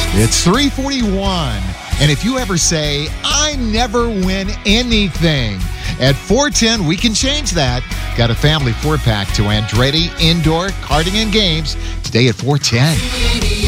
It's 3:41, and if you ever say, I never win anything, at 410, we can change that. Got a family 4-pack to Andretti Indoor Karting and Games today at 410.